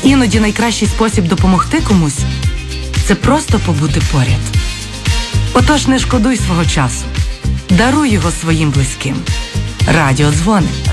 Іноді найкращий спосіб допомогти комусь – це просто побути поряд. Отож, не шкодуй свого часу. Даруй його своїм близьким. Радіодзвони.